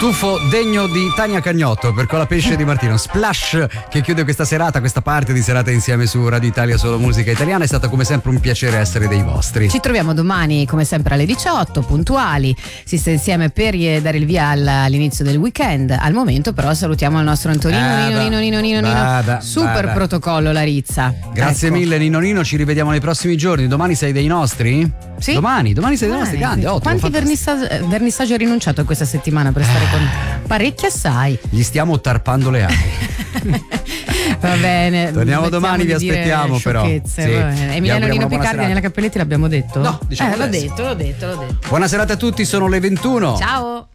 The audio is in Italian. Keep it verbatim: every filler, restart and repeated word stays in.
tuffo degno di Tania Cagnotto per Colapesce di Martino. Splash che chiude questa serata, questa parte di serata insieme su Radio Italia Solo Musica Italiana. È stato come sempre un piacere essere dei vostri. Ci troviamo domani come sempre alle diciotto puntuali, si sta insieme per dare il via all'inizio del weekend. Al momento però salutiamo il nostro Antonino. Vada, Nino Nino Nino Nino Nino vada, super vada. Protocollo Larizza. Grazie Ecco. mille Nino Nino, ci rivediamo nei prossimi giorni. Domani sei dei nostri? Sì. Domani, domani sei dei Domani, nostri, grande, sì. ottimo. Quanti fantastico. vernissaggi, vernissaggi hai rinunciato questa settimana per stare con parecchi assai. Gli stiamo tarpando le ali. Va bene. Torniamo domani, vi di dire aspettiamo però. sciocchezze, Sì. va bene. Vi Emiliano auguriamo Nino una buona Picardi, serata. Daniela Cappelletti l'abbiamo detto? No, diciamo eh, l'ho adesso. detto, l'ho detto, l'ho detto. Buona serata a tutti, sono le ventuno. Ciao.